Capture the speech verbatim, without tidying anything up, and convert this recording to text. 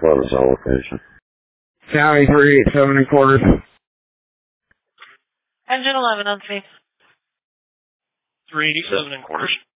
What is the location? County three eight seven and quarters. Engine eleven on scene. three eighty-seven and quarters.